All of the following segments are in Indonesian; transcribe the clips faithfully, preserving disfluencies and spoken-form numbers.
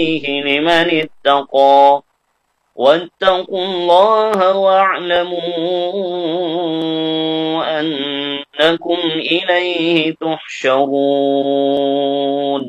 لمن اتقى واتقوا الله واعلموا أنكم إليه تحشرون.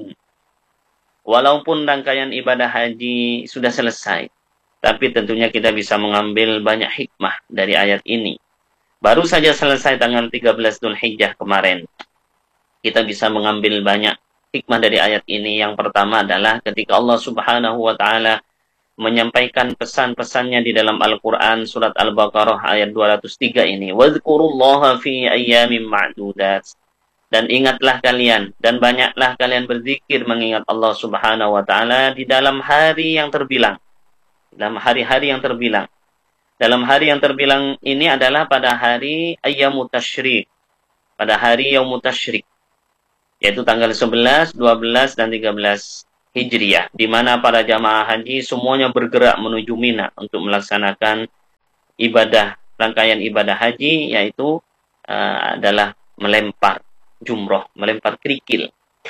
Walaupun rangkaian ibadah haji sudah selesai, tapi tentunya kita bisa mengambil banyak hikmah dari ayat ini. Baru saja selesai tanggal tiga belas Dzulhijjah kemarin. Kita bisa mengambil banyak hikmah dari ayat ini. Yang pertama adalah ketika Allah Subhanahu wa taala menyampaikan pesan-pesannya di dalam Al-Qur'an surat Al-Baqarah ayat dua ratus tiga ini, "Wadhkurullaha fi ayyamin ma'dudat." Dan ingatlah kalian, dan banyaklah kalian berzikir mengingat Allah Subhanahu wa taala di dalam hari yang terbilang. Dalam hari-hari yang terbilang. Dalam hari yang terbilang ini adalah pada hari Ayyamut Tasyrik. Pada hari Yaumut Tasyrik. Yaitu tanggal sebelas, dua belas, dan tiga belas Hijriah. Di mana para jamaah haji semuanya bergerak menuju Mina untuk melaksanakan ibadah, rangkaian ibadah haji, yaitu uh, adalah melempar jumroh, melempar kerikil.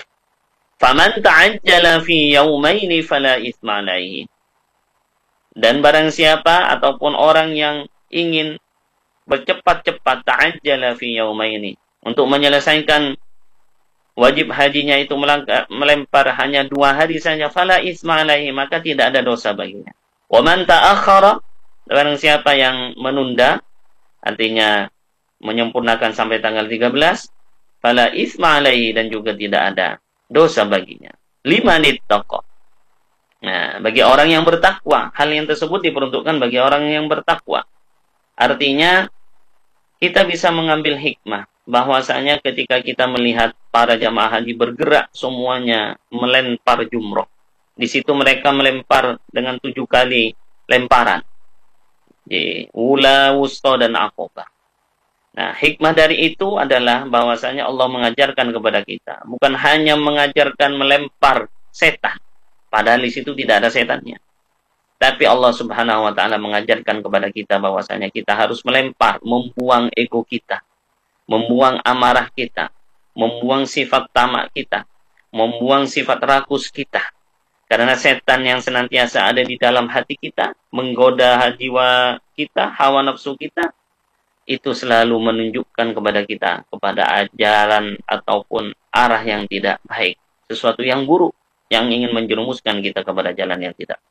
Faman ta'ajjala fi yaumaini fala itsma alaihi. Dan barang siapa ataupun orang yang ingin bercepat-cepat ta'ajjala fi yaumaini untuk menyelesaikan wajib hajinya itu melempar hanya dua hari saja, fala itsma alaihi, maka tidak ada dosa baginya. Wa man ta'akhkhara, barang siapa yang menunda, artinya menyempurnakan sampai tanggal tiga belas, fala itsma alaihi, dan juga tidak ada dosa baginya. Limanit taqa. Nah, bagi orang yang bertakwa, hal yang tersebut diperuntukkan bagi orang yang bertakwa. Artinya kita bisa mengambil hikmah bahwasanya ketika kita melihat para jamaah haji bergerak semuanya melempar jumroh. Di situ mereka melempar dengan tujuh kali lemparan. Di ula, wusta, dan aqobah. Nah, hikmah dari itu adalah bahwasanya Allah mengajarkan kepada kita, bukan hanya mengajarkan melempar setan, padahal di situ tidak ada setannya. Tapi Allah Subhanahu wa taala mengajarkan kepada kita bahwasanya kita harus melempar, membuang ego kita, membuang amarah kita, membuang sifat tamak kita, membuang sifat rakus kita. Karena setan yang senantiasa ada di dalam hati kita, menggoda jiwa kita, hawa nafsu kita, itu selalu menunjukkan kepada kita kepada ajaran ataupun arah yang tidak baik, sesuatu yang buruk yang ingin menjerumuskan kita kepada jalan yang tidak.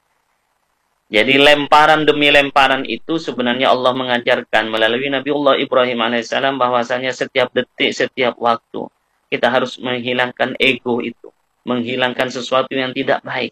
Jadi lemparan demi lemparan itu sebenarnya Allah mengajarkan melalui Nabiullah Ibrahim alaihissalam bahwasanya setiap detik, setiap waktu kita harus menghilangkan ego itu, menghilangkan sesuatu yang tidak baik.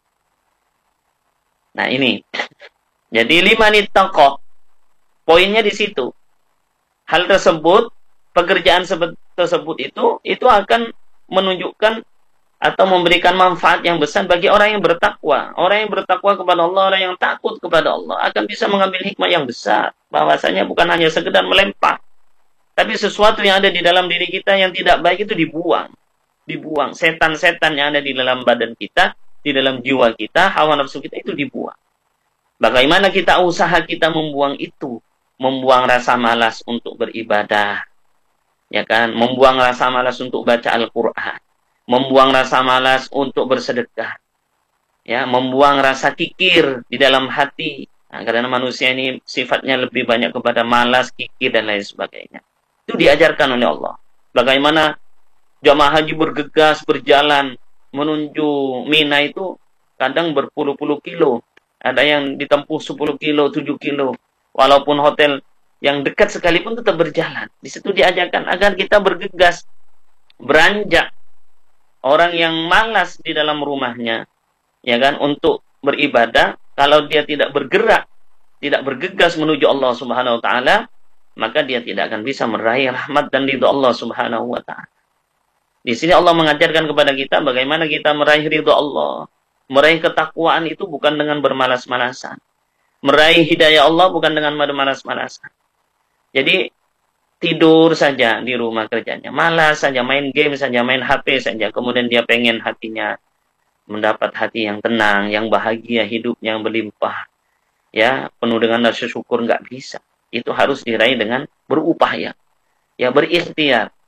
Nah ini, jadi limanit taqa, poinnya di situ. Hal tersebut, pekerjaan tersebut itu, itu akan menunjukkan atau memberikan manfaat yang besar bagi orang yang bertakwa. Orang yang bertakwa kepada Allah, orang yang takut kepada Allah, akan bisa mengambil hikmah yang besar. Bahwasanya bukan hanya sekedar melempar, tapi sesuatu yang ada di dalam diri kita yang tidak baik itu dibuang. Dibuang. Setan-setan yang ada di dalam badan kita, di dalam jiwa kita, hawa nafsu kita itu dibuang. Bagaimana kita usaha kita membuang itu? Membuang rasa malas untuk beribadah, ya kan? Membuang rasa malas untuk baca Al-Quran, membuang rasa malas untuk bersedekah, ya, membuang rasa kikir di dalam hati. Nah, karena manusia ini sifatnya lebih banyak kepada malas, kikir, dan lain sebagainya. Itu diajarkan oleh Allah. Bagaimana jamaah haji bergegas berjalan menuju Mina itu kadang berpuluh-puluh kilo, ada yang ditempuh sepuluh kilo, tujuh kilo. Walaupun hotel yang dekat sekalipun tetap berjalan. Di situ diajarkan agar kita bergegas, beranjak. Orang yang malas di dalam rumahnya, ya kan, untuk beribadah, kalau dia tidak bergerak, tidak bergegas menuju Allah Subhanahu wa taala, maka dia tidak akan bisa meraih rahmat dan ridha Allah Subhanahu wa taala. Di sini Allah mengajarkan kepada kita bagaimana kita meraih ridha Allah. Meraih ketakwaan itu bukan dengan bermalas-malasan. Meraih hidayah Allah bukan dengan bermalas-malasan. Jadi tidur saja di rumah kerjanya, malas saja, main game saja, main H P saja, kemudian dia pengen hatinya mendapat hati yang tenang, yang bahagia, hidup yang berlimpah, ya, penuh dengan rasa syukur, nggak bisa. Itu harus diraih dengan berupaya, ya, berikhtiar,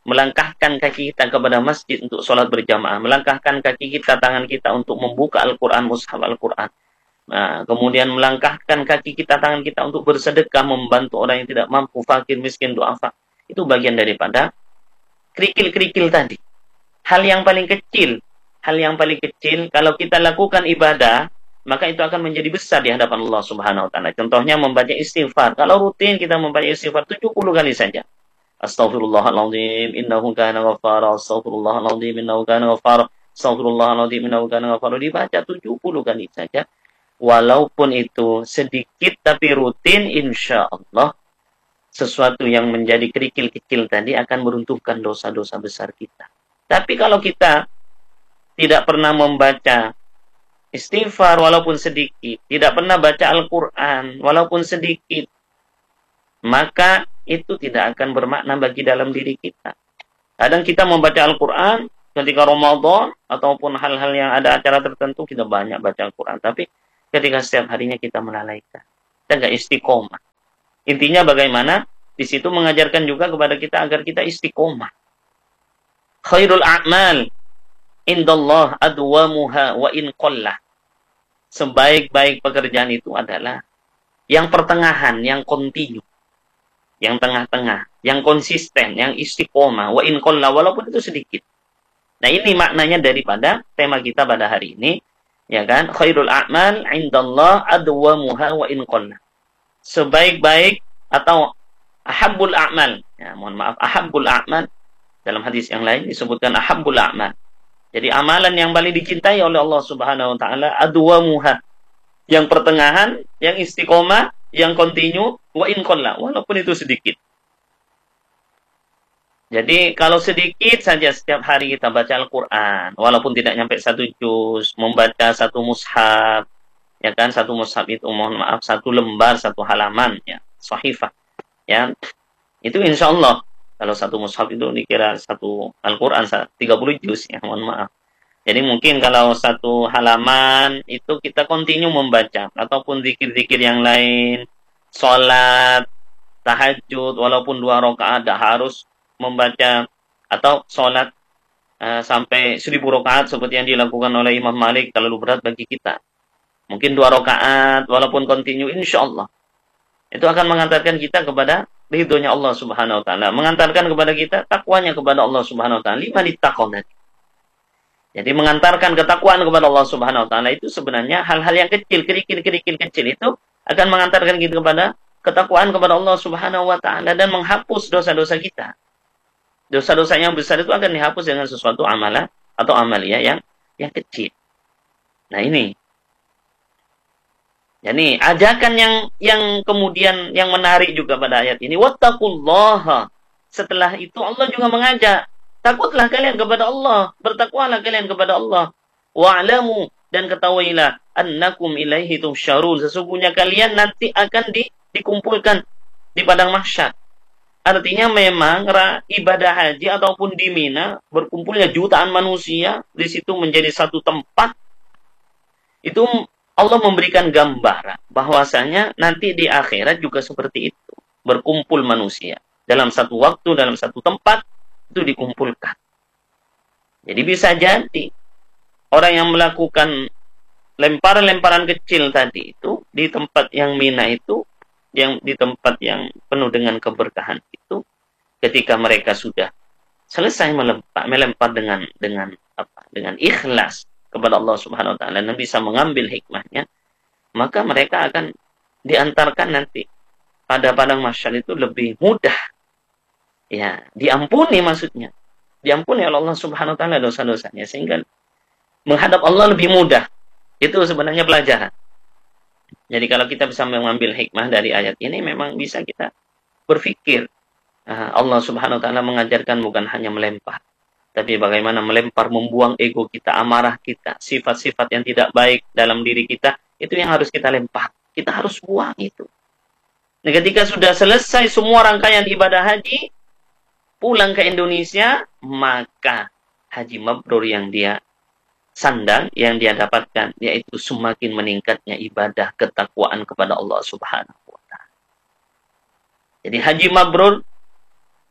melangkahkan kaki kita kepada masjid untuk sholat berjamaah, melangkahkan kaki kita, tangan kita untuk membuka Al-Quran, mushaf Al-Quran. Nah, kemudian melangkahkan kaki kita, tangan kita untuk bersedekah, membantu orang yang tidak mampu, fakir, miskin, du'afa. Itu bagian daripada kerikil-kerikil tadi. Hal yang paling kecil, hal yang paling kecil, kalau kita lakukan ibadah, maka itu akan menjadi besar di hadapan Allah Subhanahu wa taala. Contohnya membaca istighfar. Kalau rutin kita membaca istighfar tujuh puluh kali saja. Astaghfirullahaladzim, innahu kana ghaffara, astaghfirullahaladzim, innahu kana ghaffara, astaghfirullahaladzim, innahu kana ghaffara. Dibaca tujuh puluh kali saja. Walaupun itu sedikit tapi rutin, insya Allah sesuatu yang menjadi kerikil kecil tadi akan meruntuhkan dosa-dosa besar kita. Tapi kalau kita tidak pernah membaca istighfar walaupun sedikit, tidak pernah baca Al-Quran walaupun sedikit, maka itu tidak akan bermakna bagi dalam diri kita. Kadang kita membaca Al-Quran ketika Ramadan ataupun hal-hal yang ada acara tertentu, kita banyak baca Al-Quran, tapi ketika setiap harinya kita melalaikan, kita nggak istiqomah. Intinya bagaimana? Di situ mengajarkan juga kepada kita agar kita istiqomah. Khairul a'mal indallah adwamuha wa in qallah. Sebaik-baik pekerjaan itu adalah yang pertengahan, yang kontinu, yang tengah-tengah, yang konsisten, yang istiqomah, wa in qallah, walaupun itu sedikit. Nah, ini maknanya daripada tema kita pada hari ini. Ya kan? Khairul a'mal indallah adwamuha wa in qalla. Sebaik-baik atau ahabbul a'mal. Ya, mohon maaf, ahabbul a'mal. Dalam hadis yang lain disebutkan ahabbul a'mal. Jadi amalan yang paling dicintai oleh Allah Subhanahu wa taala adwamuha. Yang pertengahan, yang istiqomah, yang kontinu, wa in qalla, walaupun itu sedikit. Jadi kalau sedikit saja setiap hari kita baca Al-Quran, walaupun tidak nyampe satu juz, membaca satu mushaf, ya kan, satu mushaf itu mohon maaf satu lembar, satu halaman, ya, sahifah, ya, itu insya Allah kalau satu mushaf itu dikira satu Al-Quran tiga puluh juz, ya, mohon maaf. Jadi mungkin kalau satu halaman itu kita kontinu membaca, ataupun zikir-zikir yang lain, sholat, tahajud, walaupun dua rakaat, dah harus membaca atau sholat uh, sampai seribu rakaat seperti yang dilakukan oleh Imam Malik terlalu berat bagi kita. Mungkin dua rakaat walaupun kontinu, insya Allah itu akan mengantarkan kita kepada ridhonya Allah Subhanahu wa taala, mengantarkan kepada kita takwanya kepada Allah Subhanahu wa taala. Liman ittaqona. Jadi mengantarkan ketakwaan kepada Allah Subhanahu wa taala itu sebenarnya hal-hal yang kecil, kerikil-kerikil kecil itu akan mengantarkan kita kepada ketakwaan kepada Allah Subhanahu wa taala dan menghapus dosa-dosa kita. Dosa-dosa yang besar itu akan dihapus dengan sesuatu amalan atau amalia yang yang kecil. Nah, ini. Jadi ajakan yang yang kemudian yang menarik juga pada ayat ini, wattaqullaha. Setelah itu Allah juga mengajak, takutlah kalian kepada Allah, bertakwalah kalian kepada Allah. Wa'lamu, dan ketahuilah annakum ilaihi tuhsyarun, sesungguhnya kalian nanti akan di, dikumpulkan di padang mahsyar. Artinya memang ibadah haji ataupun di Mina berkumpulnya jutaan manusia di situ menjadi satu tempat. Itu Allah memberikan gambaran bahwasanya nanti di akhirat juga seperti itu. Berkumpul manusia dalam satu waktu, dalam satu tempat itu dikumpulkan. Jadi bisa jadi orang yang melakukan lemparan-lemparan kecil tadi itu di tempat yang Mina itu, yang di tempat yang penuh dengan keberkahan itu, ketika mereka sudah selesai melempar, melempar dengan dengan apa? Dengan ikhlas kepada Allah Subhanahu wa taala dan bisa mengambil hikmahnya, maka mereka akan diantarkan nanti pada padang mahsyar itu lebih mudah. Ya, diampuni maksudnya. Diampuni oleh Allah Subhanahu wa taala dosa-dosanya sehingga menghadap Allah lebih mudah. Itu sebenarnya pelajaran. Jadi kalau kita bisa mengambil hikmah dari ayat ini, memang bisa kita berpikir. Allah Subhanahu wa taala mengajarkan bukan hanya melempar, tapi bagaimana melempar, membuang ego kita, amarah kita, sifat-sifat yang tidak baik dalam diri kita, itu yang harus kita lempar. Kita harus buang itu. Nah, ketika sudah selesai semua rangkaian ibadah haji, pulang ke Indonesia, maka haji mabrur yang dia sandang, yang dia dapatkan, yaitu semakin meningkatnya ibadah ketakwaan kepada Allah Subhanahu wa taala. Jadi haji mabrur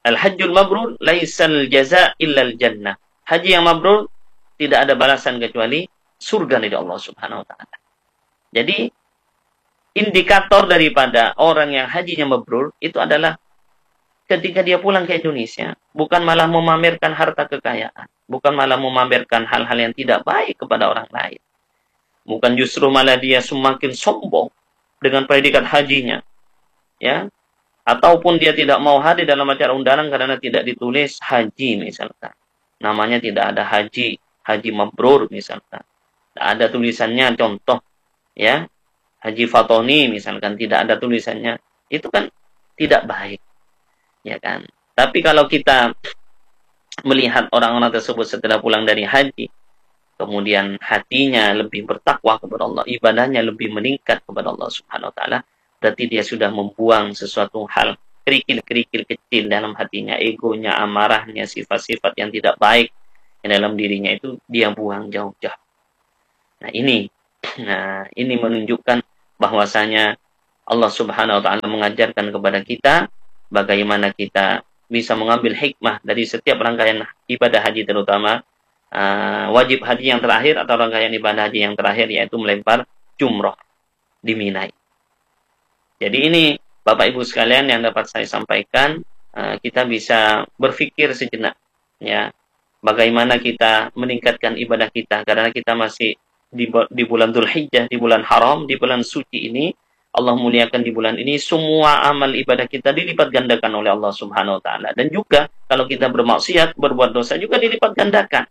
Al-hajjul mabrur laisal jaza illal jannah. Haji yang mabrur tidak ada balasan kecuali surga dari Allah Subhanahu wa taala. Jadi indikator daripada orang yang hajinya mabrur itu adalah ketika dia pulang ke Indonesia, bukan malah memamerkan harta kekayaan, bukan malah memamerkan hal-hal yang tidak baik kepada orang lain. Bukan justru malah dia semakin sombong dengan predikat hajinya. Ya, ataupun dia tidak mau hadir dalam acara undangan karena tidak ditulis haji misalkan. Namanya tidak ada haji, haji mabrur misalkan. Tidak ada tulisannya, contoh ya. Haji Fatoni misalkan tidak ada tulisannya. Itu kan tidak baik. Ya kan? Tapi kalau kita melihat orang-orang tersebut setelah pulang dari haji, kemudian hatinya lebih bertakwa kepada Allah, ibadahnya lebih meningkat kepada Allah Subhanahu wa taala, berarti dia sudah membuang sesuatu hal kerikil-kerikil kecil dalam hatinya, egonya, amarahnya, sifat-sifat yang tidak baik yang dalam dirinya itu dia buang jauh-jauh. Nah, ini nah, ini menunjukkan bahwasanya Allah Subhanahu wa taala mengajarkan kepada kita bagaimana kita bisa mengambil hikmah dari setiap rangkaian ibadah haji, terutama uh, wajib haji yang terakhir atau rangkaian ibadah haji yang terakhir, yaitu melempar jumroh di Mina. Jadi ini Bapak Ibu sekalian yang dapat saya sampaikan, uh, kita bisa berpikir sejenak ya, bagaimana kita meningkatkan ibadah kita, karena kita masih di, di bulan Dzulhijjah, di bulan haram, di bulan suci ini. Allah muliakan di bulan ini, semua amal ibadah kita dilipat gandakan oleh Allah Subhanahu wa taala. Dan juga kalau kita bermaksiat, berbuat dosa juga dilipat gandakan.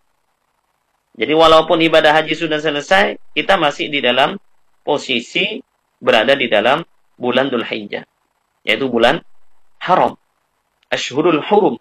Jadi walaupun ibadah haji sudah selesai, kita masih di dalam posisi berada di dalam bulan Dzulhijjah, yaitu bulan haram, Ashhurul Hurum.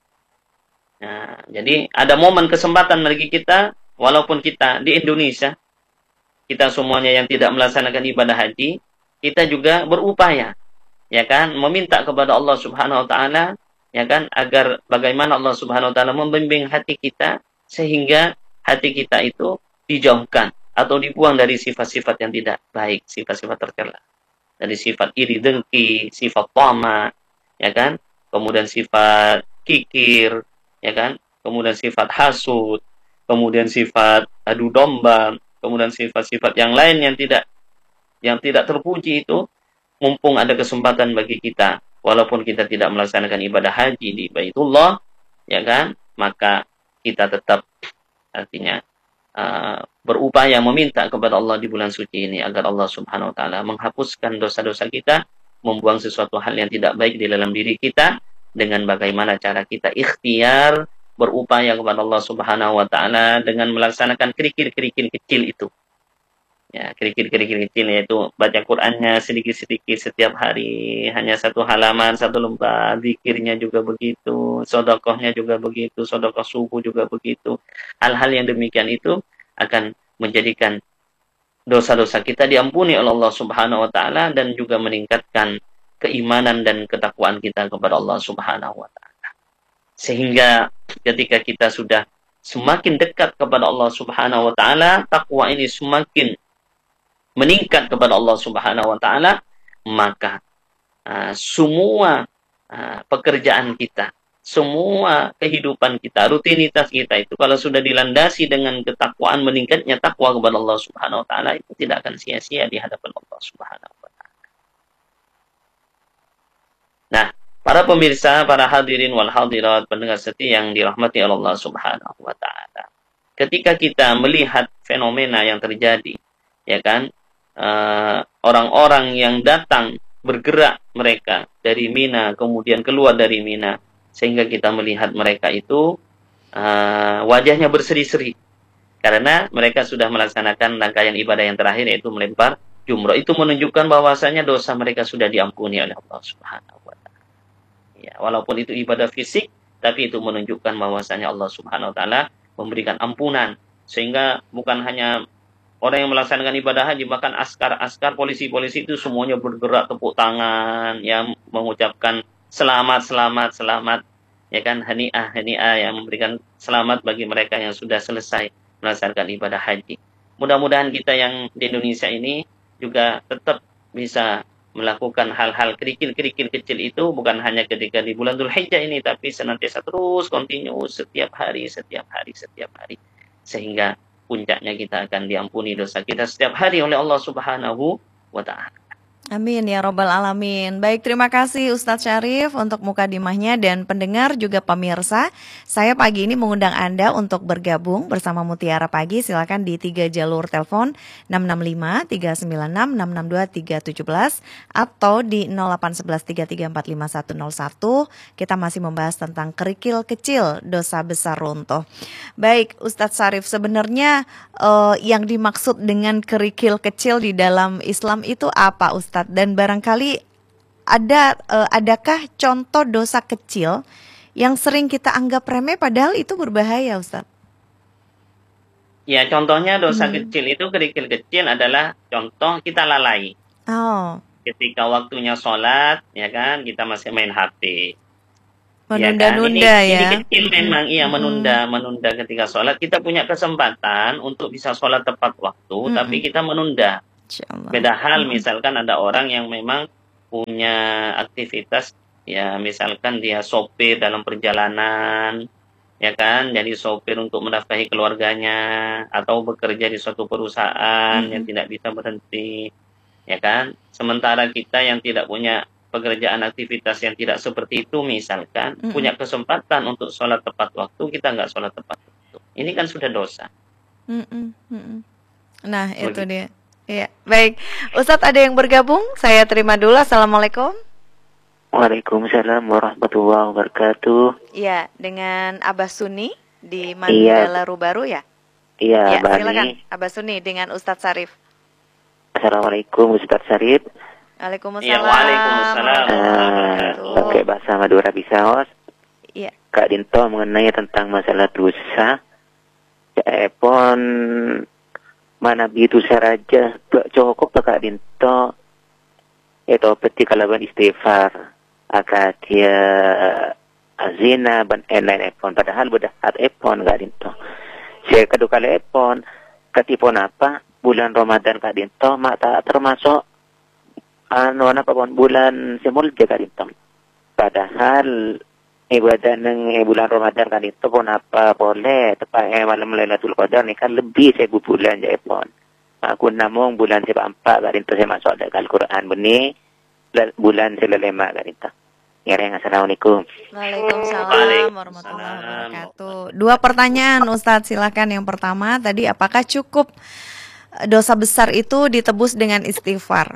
Nah, jadi ada momen kesempatan bagi kita, walaupun kita di Indonesia, kita semuanya yang tidak melaksanakan ibadah haji, kita juga berupaya, ya kan, meminta kepada Allah Subhanahu wa taala, ya kan, agar bagaimana Allah Subhanahu wa taala membimbing hati kita sehingga hati kita itu dijauhkan atau dibuang dari sifat-sifat yang tidak baik, sifat-sifat tercela. Dari sifat iri dengki, sifat tama, ya kan, kemudian sifat kikir, ya kan, kemudian sifat hasud, kemudian sifat adu domba, kemudian sifat-sifat yang lain yang tidak yang tidak terpuji itu, mumpung ada kesempatan bagi kita, walaupun kita tidak melaksanakan ibadah haji di Baitullah, ya kan, maka kita tetap artinya uh, berupaya meminta kepada Allah di bulan suci ini agar Allah Subhanahu wa taala menghapuskan dosa-dosa kita, membuang sesuatu hal yang tidak baik di dalam diri kita, dengan bagaimana cara kita ikhtiar berupaya kepada Allah Subhanahu wa taala dengan melaksanakan kerikil-kerikil kecil itu. Ya, kerikil-kerikil kecil, yaitu baca Qur'annya sedikit-sedikit setiap hari, hanya satu halaman, satu lembar, zikirnya juga begitu, sedekahnya juga begitu, sedekah subuh juga begitu. Hal-hal yang demikian itu akan menjadikan dosa-dosa kita diampuni oleh Allah Subhanahu wa taala dan juga meningkatkan keimanan dan ketakwaan kita kepada Allah Subhanahu wa taala. Sehingga ketika kita sudah semakin dekat kepada Allah Subhanahu wa taala, takwa ini semakin meningkat kepada Allah Subhanahu wa taala, maka uh, semua uh, pekerjaan kita, semua kehidupan kita, rutinitas kita itu kalau sudah dilandasi dengan ketakwaan, meningkatnya takwa kepada Allah Subhanahu wa taala, itu tidak akan sia-sia di hadapan Allah Subhanahu wa taala. Nah, para pemirsa, para hadirin wal hadirat, pendengar setia yang dirahmati Allah Subhanahu wa taala. Ketika kita melihat fenomena yang terjadi, ya kan, orang-orang uh, yang datang bergerak mereka dari Mina, kemudian keluar dari Mina, sehingga kita melihat mereka itu uh, wajahnya berseri-seri karena mereka sudah melaksanakan rangkaian ibadah yang terakhir, yaitu melempar jumroh. Itu menunjukkan bahwasanya dosa mereka sudah diampuni oleh Allah Subhanahu wa taala. Ya, walaupun itu ibadah fisik, tapi itu menunjukkan bahwasanya Allah Subhanahu wa taala memberikan ampunan, sehingga bukan hanya orang yang melaksanakan ibadah haji, bahkan askar-askar, polisi-polisi itu semuanya bergerak tepuk tangan, yang mengucapkan selamat, selamat, selamat, ya kan, hani'ah, hani'ah, yang memberikan selamat bagi mereka yang sudah selesai melaksanakan ibadah haji. Mudah-mudahan kita yang di Indonesia ini juga tetap bisa melakukan hal-hal kerikil-kerikil kecil itu bukan hanya ketika di bulan Dzulhijjah ini, tapi senantiasa terus kontinu setiap hari, setiap hari, setiap hari. Sehingga puncaknya kita akan diampuni dosa kita setiap hari oleh Allah Subhanahu wa Ta'ala. Amin ya robbal alamin. Baik, terima kasih Ustadz Syarif untuk mukadimahnya, dan pendengar juga pemirsa. Saya pagi ini mengundang Anda untuk bergabung bersama Mutiara Pagi. Silakan di tiga jalur telepon enam enam lima tiga sembilan enam enam enam dua tiga tujuh belas atau di nol delapan satu satu tiga tiga empat lima satu nol satu. Kita masih membahas tentang kerikil kecil, dosa besar runtuh. Baik, Ustadz Syarif, sebenarnya uh, yang dimaksud dengan kerikil kecil di dalam Islam itu apa, Ustadz? Dan barangkali ada uh, adakah contoh dosa kecil yang sering kita anggap remeh padahal itu berbahaya, Ustaz? Ya, contohnya dosa Hmm. kecil itu, kerikil kecil adalah contoh kita lalai. Oh, Ketika waktunya sholat, ya kan, kita masih main H P. Ya kan, ini, menunda-nunda ya. ini kecil memang, iya Mm-mm. menunda, menunda ketika sholat. Kita punya kesempatan untuk bisa sholat tepat waktu, Mm-mm. tapi kita menunda. Insyaallah. Beda hal Mm-mm. misalkan ada orang yang memang punya aktivitas, ya misalkan dia sopir dalam perjalanan, ya kan, jadi sopir untuk menafkahi keluarganya, atau bekerja di suatu perusahaan yang Mm-mm. tidak bisa berhenti, ya kan. Sementara kita yang tidak punya pekerjaan aktivitas yang tidak seperti itu misalkan, Mm-mm. punya kesempatan untuk sholat tepat waktu, kita nggak sholat tepat waktu. Ini kan sudah dosa. Mm-mm. Mm-mm. Nah, itu Begitu. dia. Iya, baik. Ustadz ada yang bergabung? Saya terima dulu. Assalamualaikum. Waalaikumsalam warahmatullahi wabarakatuh. Iya, dengan Abah Suni di Iya, Mandala Rubaru ya? Ya, iya, silakan Bani. Abah Suni dengan Ustadz Syarif. Assalamualaikum Ustaz Syarif. Waalaikumsalam Ya, waalaikumsalam warahmatullahi Uh, wabarakatuh. pakai bahasa Madura bisa, Os. Iya. Kak Dinto mengenai tentang masalah dosa. Ya, pon mana itu saraja cukup Kak Dinto itu peti kalaban istighfar akan dia azina ban lain epon padahal bedahat epon Kak Dinto. Saya kedua kali epon ketipon apa bulan Ramadan Kak Dinto mata termasuk anu apa pun bulan semul Kak Dinto. Padahal ibadah neng eh, bulan Ramadan kan itu pun apa boleh tepat eh, malam Lailatul Qadar ni kan lebih saya bulan je pun. Aku namung bulan sebab empat kan itu saya masuk dekat Al-Quran benih bulan selelema kan itu. Ya, assalamualaikum. Waalaikumsalam Waalaikumsalam. warahmatullahi wabarakatuh. Dua pertanyaan Ustadz, silakan. Yang pertama tadi, apakah cukup dosa besar itu ditebus dengan istighfar?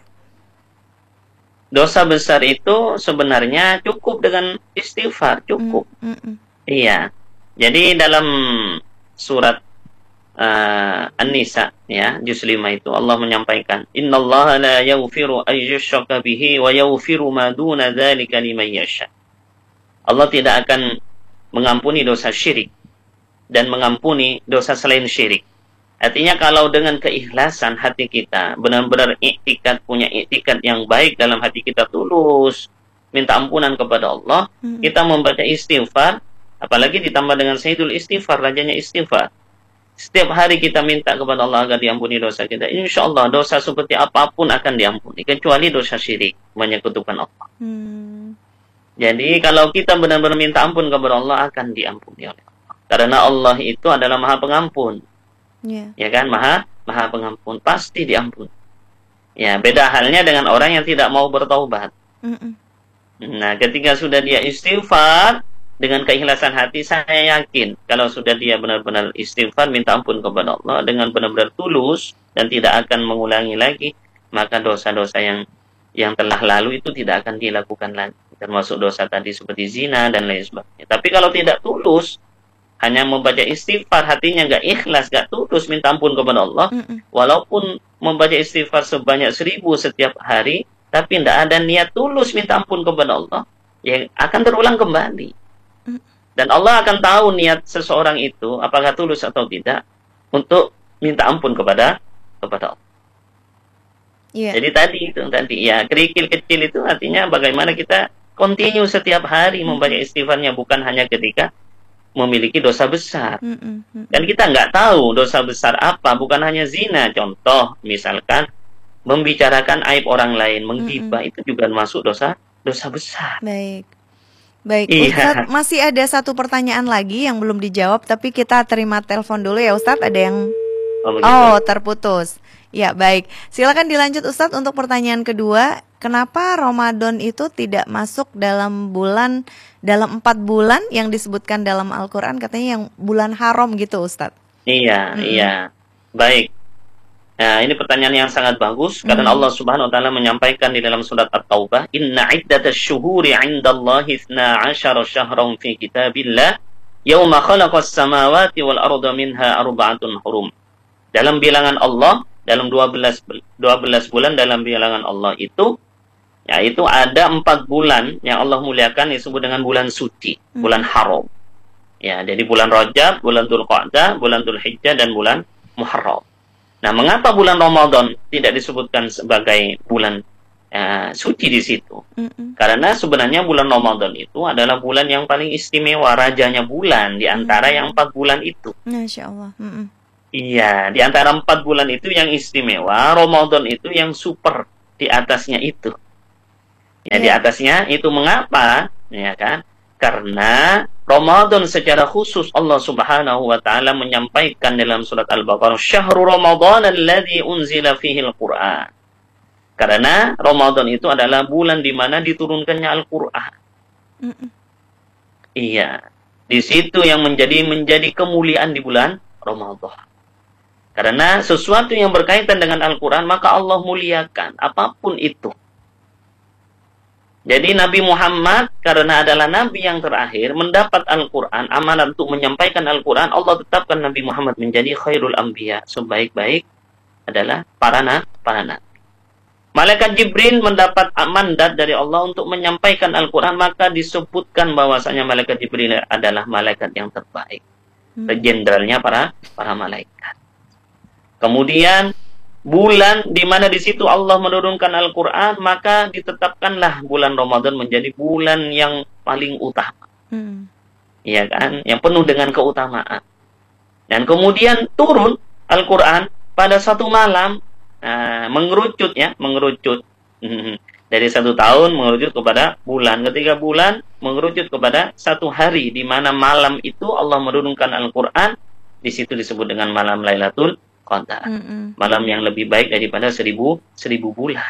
Dosa besar itu sebenarnya cukup dengan istighfar, cukup. Mm, mm, mm. Iya. Jadi dalam surat uh, An-Nisa ya, juz lima itu Allah menyampaikan, "Innallaha la yaghfiru ay yushraka bihi wa yaghfiru ma duna dzalika liman yasha." Allah tidak akan mengampuni dosa syirik dan mengampuni dosa selain syirik. Artinya kalau dengan keikhlasan hati kita, benar-benar iktikad, punya iktikad yang baik dalam hati kita, tulus minta ampunan kepada Allah, Mm-mm. kita membaca istighfar, apalagi ditambah dengan Sayyidul Istighfar, rajanya istighfar. Setiap hari kita minta kepada Allah agar diampuni dosa kita. Insya Allah dosa seperti apapun akan diampuni, kecuali dosa syirik, menyekutukan Allah. Hmm. Jadi kalau kita benar-benar minta ampun kepada Allah, akan diampuni oleh Allah. Karena Allah itu adalah Maha Pengampun. Yeah. Ya kan, maha maha pengampun, pasti diampun. Ya, beda halnya dengan orang yang tidak mau bertaubat. Mm-mm. Nah, ketika sudah dia istighfar dengan keikhlasan hati, saya yakin kalau sudah dia benar-benar istighfar minta ampun kepada Allah dengan benar-benar tulus dan tidak akan mengulangi lagi, maka dosa-dosa yang yang telah lalu itu tidak akan dilakukan lagi, termasuk dosa tadi seperti zina dan lain sebagainya. Tapi kalau tidak tulus, hanya membaca istighfar, hatinya nggak ikhlas, nggak tulus minta ampun kepada Allah, Mm-mm. walaupun membaca istighfar sebanyak seribu setiap hari, tapi tidak ada niat tulus minta ampun kepada Allah, ya akan terulang kembali. Dan Allah akan tahu niat seseorang itu, apakah tulus atau tidak, untuk minta ampun kepada kepada Allah. Yeah. Jadi tadi itu, tadi ya kerikil kecil itu artinya bagaimana kita continue setiap hari membaca istighfarnya, bukan hanya ketika memiliki dosa besar. Mm-mm. Mm-mm. Dan kita nggak tahu dosa besar apa, bukan hanya zina. Contoh, misalkan membicarakan aib orang lain, menggibah, Mm-mm. itu juga masuk dosa dosa besar. Baik. Baik, Iya. Ustadz, masih ada satu pertanyaan lagi yang belum dijawab, tapi kita terima telepon dulu ya Ustadz, ada yang... Oh, begitu. Oh, terputus. Ya, baik. Silakan dilanjut Ustadz untuk pertanyaan kedua. Kenapa Ramadan itu tidak masuk dalam bulan, dalam empat bulan yang disebutkan dalam Al-Quran, katanya yang bulan haram gitu Ustadz? Iya, Mm-mm. iya. Baik. Nah, ini pertanyaan yang sangat bagus karena Mm. Allah Subhanahu wa taala menyampaikan di dalam surat At-Taubah, "Inna 'iddatasy syuhuri 'indallahi itsna 'asyara syahran fi kitabillah yauma khalaqas samawati wal arda minha arba'atun hurum." Dalam bilangan Allah, dalam dua belas dua belas bulan dalam bilangan Allah itu, yaitu ada empat bulan yang Allah muliakan disebut dengan bulan suci, Mm. bulan haram. Ya, jadi bulan Rajab, bulan Dzulqa'dah, bulan Dzulhijjah dan bulan Muharram. Nah, mengapa bulan Ramadan tidak disebutkan sebagai bulan uh, suci di situ? Mm-mm. Karena sebenarnya bulan Ramadan itu adalah bulan yang paling istimewa, rajanya bulan di antara Mm. yang empat bulan itu. Masya Allah. Mm-mm. Iya, di antara empat bulan itu yang istimewa, Ramadan itu yang super di atasnya itu. Ya, di Iya. atasnya itu mengapa? Ya kan? Karena Ramadan secara khusus Allah Subhanahu wa taala menyampaikan dalam surat Al-Baqarah, "Syahrul Ramadan alladzi unzila fihi al-Qur'an." Karena Ramadan itu adalah bulan di mana diturunkannya Al-Qur'an. Mm-mm. Iya. Di situ yang menjadi menjadi kemuliaan di bulan Ramadan. Karena sesuatu yang berkaitan dengan Al-Qur'an maka Allah muliakan apapun itu. Jadi Nabi Muhammad karena adalah Nabi yang terakhir mendapat Al-Quran, amanat untuk menyampaikan Al-Quran, Allah tetapkan Nabi Muhammad menjadi khairul anbiya, sebaik-baik adalah para nabi, para nabi. Malaikat Jibril mendapat mandat dari Allah untuk menyampaikan Al-Quran, maka disebutkan bahwasanya Malaikat Jibril adalah malaikat yang terbaik, Mm. jenderalnya para para malaikat. Kemudian bulan di mana di situ Allah menurunkan Al-Quran, maka ditetapkanlah bulan Ramadan menjadi bulan yang paling utama, Mm. ya kan, yang penuh dengan keutamaan. Dan kemudian turun Al-Quran pada satu malam, nah, mengerucut ya, mengerucut dari satu tahun mengerucut kepada bulan, ketiga bulan mengerucut kepada satu hari, di mana malam itu Allah menurunkan Al-Quran. Di situ disebut dengan malam Lailatul Qadar. Mm-mm. Malam yang lebih baik daripada seribu seribu bulan.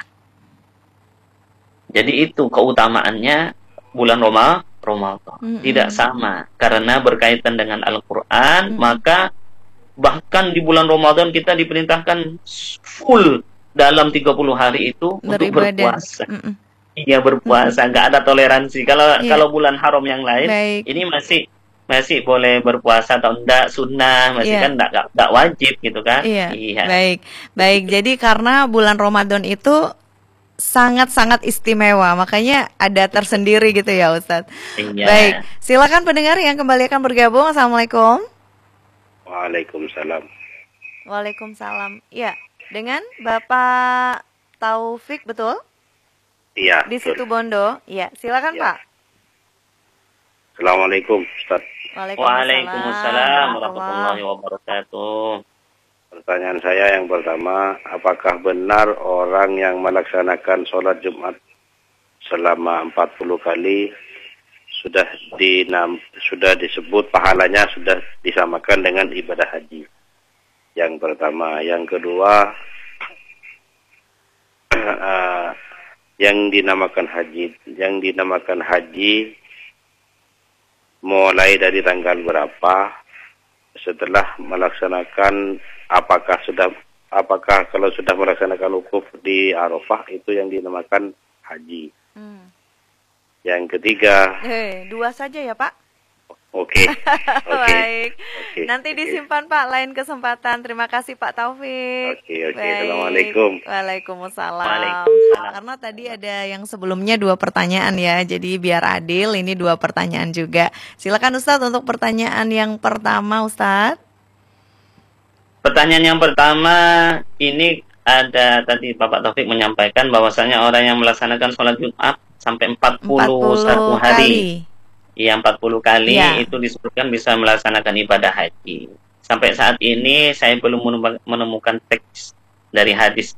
Jadi itu keutamaannya bulan Roma, Ramadan. Mm-mm. Tidak sama karena berkaitan dengan Al-Quran, Mm. maka bahkan di bulan Ramadan kita diperintahkan full dalam tiga puluh hari itu untuk Beribadah. berpuasa. Mm-mm. Iya, berpuasa, nggak ada toleransi. Kalau Iya. kalau bulan haram yang lain, Baik. ini masih masih boleh berpuasa atau enggak, sunnah, masih Iya. kan enggak, enggak, enggak wajib gitu kan. Iya. Baik. Baik. Jadi karena bulan Ramadan itu sangat-sangat istimewa, makanya ada tersendiri gitu ya Ustadz. Iya. Baik. Silakan pendengar yang kembali akan bergabung. Assalamualaikum. Waalaikumsalam. Waalaikumsalam. Ya, dengan Bapak Taufik, betul? Iya. Di betul. situ Bondo. Ya, silakan Ya. Pak. Assalamualaikum, Ustaz. Waalaikumsalam warahmatullahi wabarakatuh. Pertanyaan saya yang pertama, apakah benar orang yang melaksanakan sholat Jumat selama empat puluh kali sudah dinam, sudah disebut pahalanya sudah disamakan dengan ibadah haji? Yang pertama. Yang kedua, uh, yang dinamakan haji, yang dinamakan haji mulai dari tanggal berapa, setelah melaksanakan, apakah sudah apakah kalau sudah melaksanakan wukuf di Arafah itu yang dinamakan haji. Hmm. Yang ketiga, Eh, dua saja ya Pak. oke, oke, Baik. oke, Nanti oke. disimpan Pak, lain kesempatan. Terima kasih Pak Taufik. Oke, oke. Baik. Assalamualaikum. Waalaikumsalam. Waalaikumsalam. Karena tadi ada yang sebelumnya dua pertanyaan ya, jadi biar adil ini dua pertanyaan juga. Silakan Ustadz untuk pertanyaan yang pertama Ustadz. Pertanyaan yang pertama, ini ada tadi Bapak Taufik menyampaikan bahwasanya orang yang melaksanakan sholat Jumat sampai empat puluh satu hari. kali. Iya, empat puluh kali Ya. itu disebutkan bisa melaksanakan ibadah haji. Sampai saat ini saya belum menemukan teks dari hadis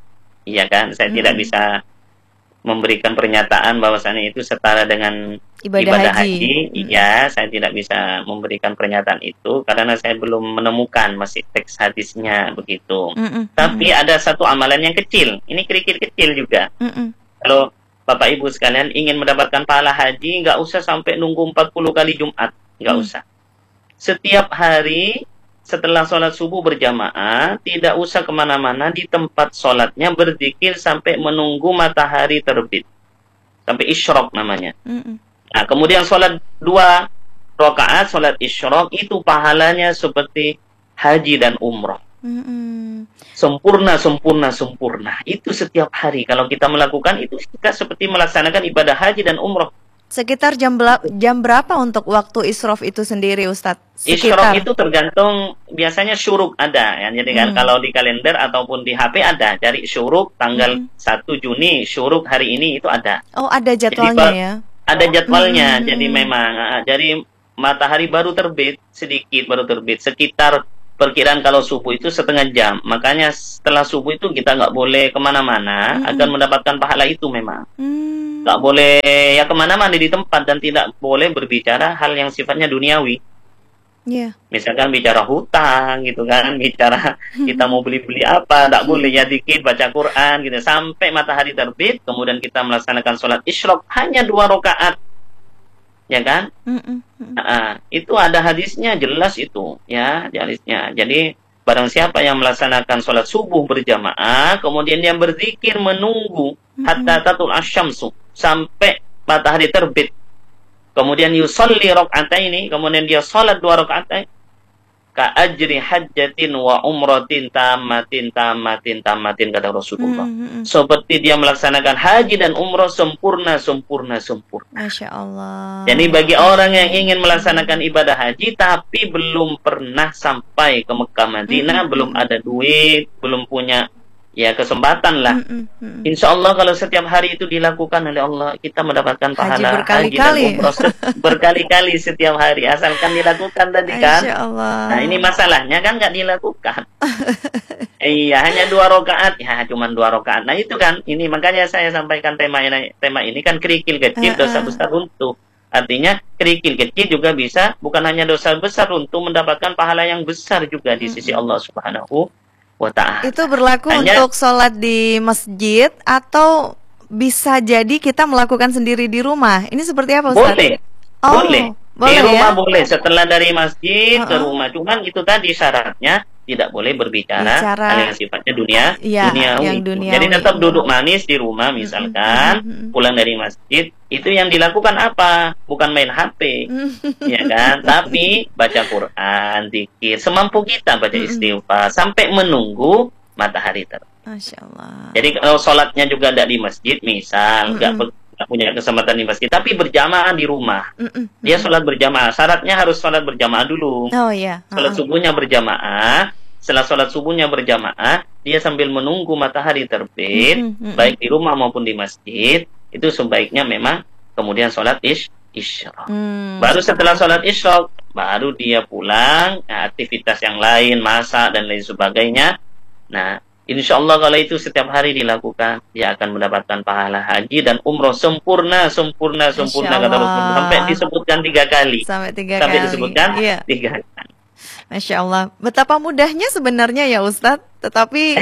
iya kan? Saya Mm-mm. tidak bisa memberikan pernyataan bahwasannya itu setara dengan Ibadah, ibadah haji. haji. Mm-mm. Iya, saya tidak bisa memberikan pernyataan itu karena saya belum menemukan masih teks hadisnya begitu. Mm-mm. Tapi ada satu amalan yang kecil. Ini kerikil kecil juga. Mm-mm. Kalau Bapak Ibu sekalian ingin mendapatkan pahala haji, nggak usah sampai nunggu empat puluh kali Jumat. Nggak Mm. usah. Setiap hari setelah sholat subuh berjamaah, tidak usah kemana-mana, di tempat sholatnya berzikir sampai menunggu matahari terbit. Sampai isyrok namanya. Mm-mm. Nah, kemudian sholat dua rakaat, sholat isyrok, itu pahalanya seperti haji dan umroh. Mm-mm. Sempurna, sempurna, sempurna. Itu setiap hari. Kalau kita melakukan itu, kita seperti melaksanakan ibadah haji dan umroh. Sekitar jam, bela- jam berapa untuk waktu isrof itu sendiri, Ustadz? Isyrok Sekitar. itu tergantung, biasanya syuruk ada. Ya. Jadi kan Hmm. kalau di kalender ataupun di H P ada. Cari syuruk tanggal Hmm. satu Juni, syuruk hari ini itu ada. Oh, ada jadwalnya Pak, ya? Ada jadwalnya. Hmm. Jadi memang, ah, jadi matahari baru terbit, sedikit baru terbit. Sekitar perkiraan kalau subuh itu setengah jam. Makanya setelah subuh itu kita nggak boleh kemana-mana, Hmm. akan mendapatkan pahala itu memang. Hmm. Nggak boleh ya kemana-mana di tempat, dan tidak boleh berbicara hal yang sifatnya duniawi. Iya. Misalkan bicara hutang gitu kan, bicara kita mau beli-beli apa, nggak boleh ya, dikit baca Quran gitu sampai matahari terbit, kemudian kita melaksanakan sholat isyrok hanya dua rakaat, ya kan? Mm-mm. Mm-mm. Nah, itu ada hadisnya jelas itu, ya hadisnya. Jadi barang siapa yang melaksanakan sholat subuh berjamaah, kemudian dia berzikir menunggu hatta tatul asyamsu, sampai matahari terbit. Kemudian yusalli rakaataini, kemudian dia salat dua rakaat, ka ajri hajjatin wa umratin tamatin tamatin tamatin, kata Rasulullah. Mm-mm. Seperti dia melaksanakan haji dan umrah sempurna sempurna sempurna. Masya Allah. Jadi bagi orang yang ingin melaksanakan ibadah haji tapi belum pernah sampai ke Mekah Madinah, Mm-mm. belum ada duit, belum punya ya kesempatan lah. Mm-mm. Mm-mm. Insya Allah kalau setiap hari itu dilakukan oleh Allah, kita mendapatkan pahala berkali-kali. haji dan umroh se- berkali-kali setiap hari, asalkan dilakukan tadi kan. Masya Allah. Nah ini masalahnya kan nggak dilakukan. Iya, hanya dua rakaat, ya cuma dua rakaat. Nah itu kan, ini makanya saya sampaikan tema ini, tema ini kan kerikil kecil, Uh-uh. dosa besar runtuh. Artinya kerikil kecil juga bisa, bukan hanya dosa besar runtuh, mendapatkan pahala yang besar juga di sisi Allah Subhanahu wa Ta'ala. Itu berlaku Hanya- untuk sholat di masjid atau bisa jadi kita melakukan sendiri di rumah. Ini seperti apa, Ustaz? Boleh, Oh, boleh. boleh Di rumah ya? boleh. Setelah dari masjid ke Uh-uh. rumah, cuman itu tadi syaratnya tidak boleh berbicara Bicara- hal yang sifatnya dunia, Iya, duniawi. yang duniawi. Jadi tetap duduk manis di rumah, misalkan Mm-mm, mm-mm. pulang dari masjid, itu yang dilakukan apa? Bukan main H P, ya kan? Tapi baca Quran, zikir, semampu kita baca Mm-mm. istighfar sampai menunggu matahari terbit. Masya Allah. Jadi kalau sholatnya juga tidak di masjid, misal nggak Mm-mm. ber- nggak punya kesempatan di masjid, tapi berjamaah di rumah. Mm-mm. Dia sholat berjamaah. Syaratnya harus sholat berjamaah dulu. Oh iya. Sholat Uh-uh. subuhnya berjamaah. Setelah sholat subuhnya berjamaah, dia sambil menunggu matahari terbit, Mm-mm, mm-mm. baik di rumah maupun di masjid, itu sebaiknya memang kemudian sholat ish, isyraq. Hmm. Baru setelah sholat isyraq, baru dia pulang, nah, aktivitas yang lain, masak dan lain sebagainya. Nah, insya Allah kalau itu setiap hari dilakukan, dia akan mendapatkan pahala haji dan umroh sempurna, sempurna, sempurna, kata Allah. Rasulullah. Sampai disebutkan tiga kali. Sampai tiga Sampai kali. disebutkan Iya. tiga kali. Masya Allah. Betapa mudahnya sebenarnya ya Ustadz. Tetapi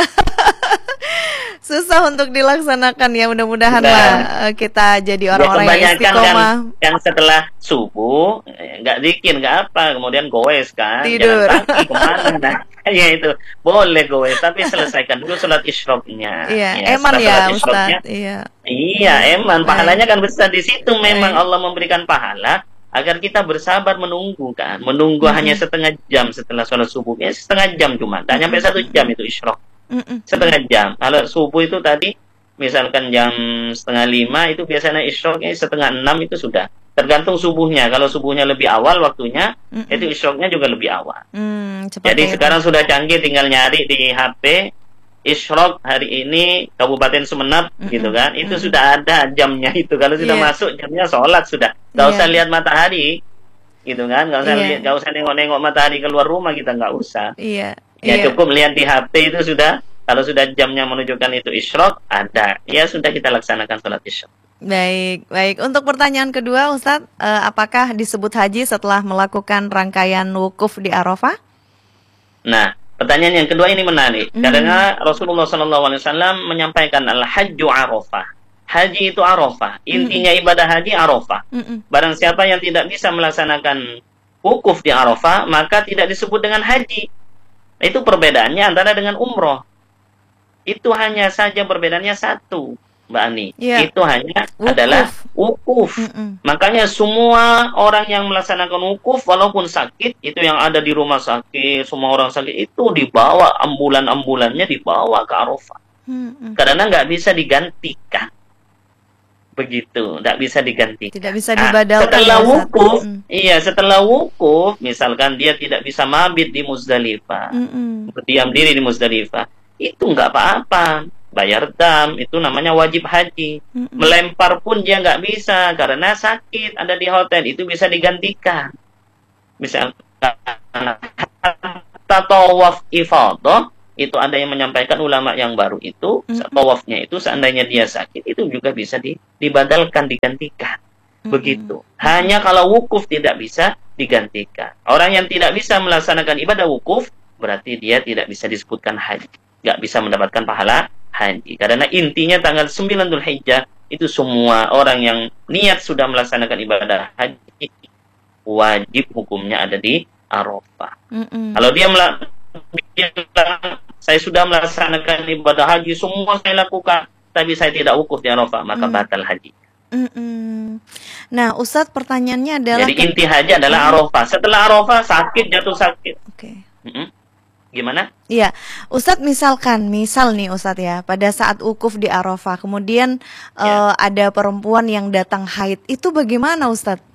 susah untuk dilaksanakan ya. Mudah-mudahan Nah. lah eh, kita jadi orang-orang yang kebanyakan istiqomah. kan, kan setelah subuh eh, nggak zikir nggak apa, kemudian goes kan, Tidur. jalan kaki kemana, nah, ya itu boleh goes, tapi selesaikan dulu sholat isyraqnya. Iya, Ya, eman setelah ya sholat isyraqnya, Ustadz. Iya. iya eman, Baik. pahalanya kan besar di situ. Memang Baik. Allah memberikan pahala agar kita bersabar menunggu kan, menunggu Mm-mm. hanya setengah jam setelah sholat subuh, ya setengah jam cuma, tak nyampe Mm-mm. satu jam itu isyraq. Mm-mm. Setengah jam. Kalau subuh itu tadi misalkan jam setengah lima, itu biasanya isyraqnya setengah enam itu sudah. Tergantung subuhnya. Kalau subuhnya lebih awal waktunya, Mm-mm. itu isyraqnya juga lebih awal. Hmm, seperti Jadi itu. sekarang sudah canggih, tinggal nyari di H P isyraq hari ini Kabupaten Sumeneb Mm-mm. gitu kan. Itu Mm-mm. sudah ada jamnya itu. Kalau sudah Iya. masuk jamnya sholat sudah. Gak Iya. usah lihat matahari gitu kan. Gak usah Iya. lihat, gak usah nengok-nengok matahari keluar rumah, kita nggak usah. Iya. Ya Iya. cukup lihat di H P itu sudah Kalau sudah jamnya menunjukkan itu isyraq, ada. Ya sudah kita laksanakan sholat isyraq. Baik, baik. Untuk pertanyaan kedua, Ustadz, eh, apakah disebut haji setelah melakukan rangkaian wukuf di Arafah? Nah, pertanyaan yang kedua ini menarik. Hmm. Karena Rasulullah shallallahu alaihi wasallam menyampaikan al-hajju Arafah. Haji itu Arafah. Intinya ibadah haji Arafah. Mm-mm. Barang siapa yang tidak bisa melaksanakan wukuf di Arafah, maka tidak disebut dengan haji. Itu perbedaannya antara dengan umroh. Itu hanya saja perbedaannya satu, Mbak Ani. Yeah. Itu hanya Wukuf. adalah wukuf. Mm-mm. Makanya semua orang yang melaksanakan wukuf walaupun sakit, itu yang ada di rumah sakit, semua orang sakit itu dibawa, ambulan-ambulannya dibawa ke Arafah. Mm-mm. Karena nggak bisa digantikan. Begitu, nggak bisa digantikan. Tidak bisa Nah, dibadalkan. setelah ya, Ustadz. wukuf, Mm. iya setelah wukuf, misalkan dia tidak bisa mabit di Muzdalifah, Mm-mm. berdiam diri di Muzdalifah, itu nggak apa-apa. Bayar dam, itu namanya wajib haji. Mm-mm. Melempar pun dia nggak bisa karena sakit, ada di hotel, itu bisa digantikan. Misalkan tawaf ifadah, itu ada yang menyampaikan ulama yang baru itu, Mm-mm. tawafnya itu seandainya dia sakit, itu juga bisa di, dibadalkan, digantikan. Begitu. Mm-mm. Hanya kalau wukuf tidak bisa digantikan. Orang yang tidak bisa melaksanakan ibadah wukuf, berarti dia tidak bisa disebutkan haji. Nggak bisa mendapatkan pahala haji. Karena intinya tanggal sembilan Dzulhijjah, itu semua orang yang niat sudah melaksanakan ibadah haji, wajib hukumnya ada di Arafah. Mm-mm. Kalau dia bilang, saya sudah melaksanakan ibadah haji, semua saya lakukan, tapi saya tidak wukuf di Arafah, maka Mm. batal haji. Mm-mm. Nah, Ustadz, pertanyaannya adalah Jadi inti haji adalah Arafah. Setelah Arafah sakit, jatuh sakit. Oke. Mm-mm. Gimana? Iya, Ustadz, misalkan, misal nih Ustadz ya, pada saat wukuf di Arafah, kemudian Ya. eh, ada perempuan yang datang haid, itu bagaimana Ustadz?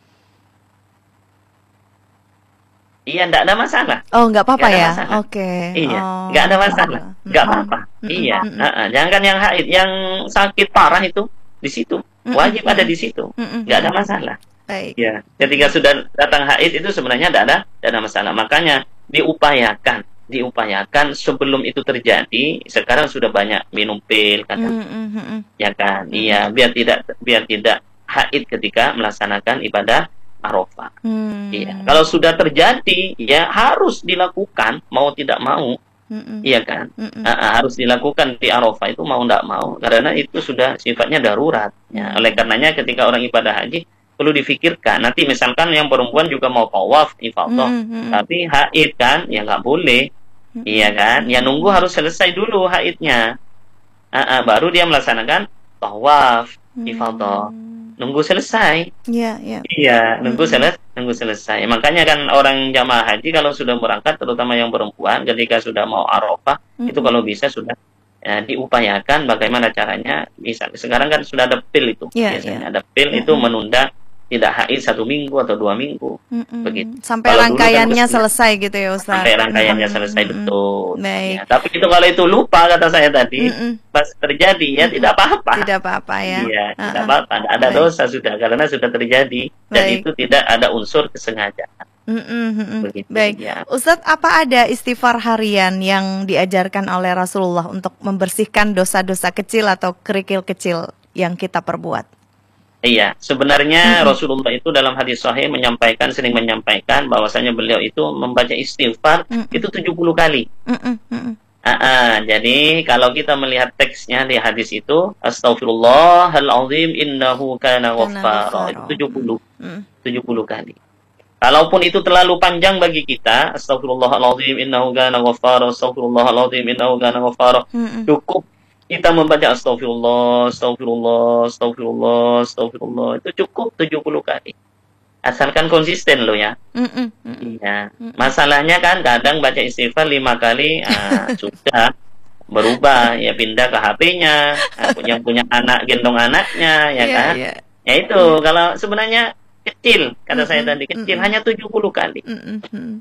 Iya, enggak ada masalah. Oh, nggak apa-apa Nggak ada ya? masalah. Oke. Iya, Oh. nggak ada masalah. Nggak Mm-mm. apa-apa. Mm-mm. Iya. Mm-mm. Nah, jangan yang haid, yang sakit parah itu di situ. Wajib ada di situ. Mm-mm. Nggak ada masalah. Baik. Ya, ketika sudah datang haid itu sebenarnya tidak ada, tidak ada masalah. Makanya diupayakan, diupayakan sebelum itu terjadi. Sekarang sudah banyak minum pil, kan? Mm-mm. Mm-mm. Ya kan? Iya, biar tidak, biar tidak haid ketika melaksanakan ibadah Arafah. Hmm. Iya. Kalau sudah terjadi, ya harus dilakukan, mau tidak mau. Mm-mm. Iya kan? Mm-mm. Uh, harus dilakukan di Arafah itu mau tidak mau, karena itu sudah sifatnya darurat. Ya. Hmm. Oleh karenanya ketika orang ibadah haji perlu difikirkan. Nanti misalkan yang perempuan juga mau tawaf ifadah, Mm-mm. tapi haid kan, ya nggak boleh. Mm-mm. Iya kan? Ya nunggu harus selesai dulu haidnya, uh, uh, baru dia melaksanakan tawaf ifadah. Hmm. Nunggu selesai. Iya, iya. Iya, nunggu Mm-mm. selesai, nunggu selesai. Makanya kan orang jamaah haji kalau sudah berangkat, terutama yang perempuan, ketika sudah mau Arafah, Mm-mm. itu kalau bisa sudah ya, diupayakan bagaimana caranya. Bisa. Sekarang kan sudah ada pil itu, Iya, biasanya iya. ada pil itu Mm-mm. menunda tidak haid satu minggu atau dua minggu, Mm-mm. begitu. Sampai Kalau dulu kan rangkaiannya mestinya selesai gitu ya Ustaz. sampai rangkaiannya Mm-mm. selesai, Mm-mm. betul. Baik. Ya, tapi itu kalau itu lupa kata saya tadi, Mm-mm. pas terjadi ya Mm-mm. tidak apa-apa. Tidak apa-apa ya. Iya, tidak Uh-uh. apa-apa. Tidak ada Baik. dosa sudah karena sudah terjadi dan Baik. itu tidak ada unsur kesengajaan. Mm-mm, mm-mm. Begitu, Baik, ya. Ustadz, apa ada istighfar harian yang diajarkan oleh Rasulullah untuk membersihkan dosa-dosa kecil atau kerikil kecil yang kita perbuat? Iya, sebenarnya Mm-mm. Rasulullah itu dalam hadis sahih menyampaikan, sering menyampaikan bahwasanya beliau itu membaca istighfar Mm-mm. itu tujuh puluh kali. Mm-mm, mm-mm. Ah, ah, jadi kalau kita melihat teksnya di hadis itu, Astaghfirullahaladzim innahu kana ghaffara, itu tujuh puluh, Mm. tujuh puluh kali. Kalaupun itu terlalu panjang bagi kita, Astaghfirullahaladzim innahu kana ghaffara, Astaghfirullahaladzim innahu kana ghaffara, Mm-mm. cukup kita membaca astagfirullah, astagfirullah, astagfirullah, astagfirullah. Itu cukup tujuh puluh kali. Asalkan konsisten lo ya. Mm-mm, mm-mm. Iya. Mm-mm. Masalahnya kan kadang baca istighfar lima kali, ah, sudah berubah, ya pindah ke H P-nya, ah, yang punya anak gendong anaknya, ya Iya, kan? iya. Ya itu, kalau sebenarnya kecil, kata saya Mm-mm, tadi, kecil, mm-mm. hanya tujuh puluh kali. Mm-mm, mm-mm.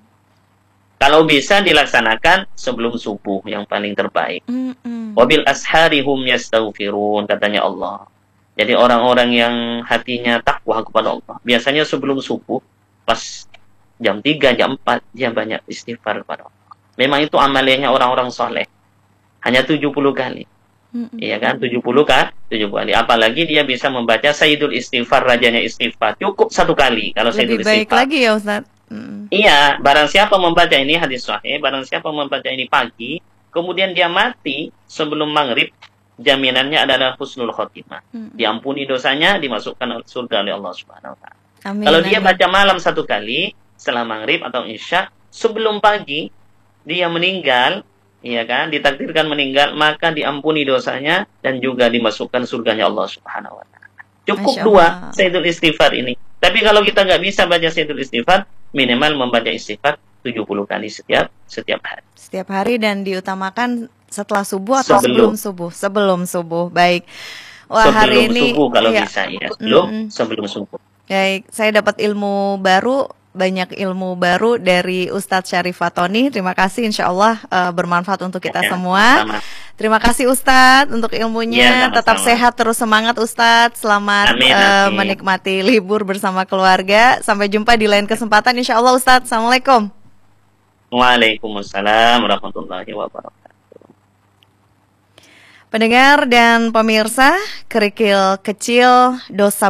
Kalau bisa dilaksanakan sebelum subuh yang paling terbaik. Mm-mm. Wabil ashari hum yastaghfirun, katanya Allah. Jadi orang-orang yang hatinya takwa kepada Allah, biasanya sebelum subuh, pas jam tiga, jam empat, dia banyak istighfar kepada Allah. Memang itu amalnya orang-orang soleh. hanya tujuh puluh kali. Mm-mm. Iya kan, tujuh puluh kan, tujuh puluh kali. Apalagi dia bisa membaca Sayyidul Istighfar, rajanya istighfar. Cukup satu kali kalau Lebih Sayyidul baik Istighfar. lagi ya Ustaz. Mm. Iya, barang siapa membaca ini hadis sahih, barang siapa membaca ini pagi, kemudian dia mati sebelum maghrib, jaminannya adalah husnul khotimah. Mm. Diampuni dosanya, dimasukkan surga oleh Allah Subhanahu wa taala. Amin. Kalau dia amin. baca malam satu kali setelah maghrib atau isya, sebelum pagi dia meninggal, iya kan, ditakdirkan meninggal, maka diampuni dosanya dan juga dimasukkan surganya Allah Subhanahu wa taala. Cukup Masya dua Allah. Sayyidul Istighfar ini. Tapi kalau kita nggak bisa baca Sayyidul Istighfar, minimal membaca istighfar tujuh puluh kali setiap setiap hari. Setiap hari dan diutamakan setelah subuh atau sebelum, Sebelum. subuh? Sebelum subuh. Baik. Wah, Sebelum hari ini subuh kalau iya. bisa ya, sebelum Mm-mm. sebelum subuh. Baik, saya dapat ilmu baru, banyak ilmu baru dari Ustadz Syarif Fatoni. Terima kasih, insya Allah uh, bermanfaat untuk kita Ya, semua. sama. Terima kasih Ustadz untuk ilmunya. Ya, Tetap sama-sama. sehat, terus semangat Ustadz. Selamat Amin, uh, amin. menikmati libur bersama keluarga. Sampai jumpa di lain kesempatan, insya Allah Ustadz. Assalamualaikum. Waalaikumsalam warahmatullahi wabarakatuh. Pendengar dan pemirsa, kerikil kecil dosa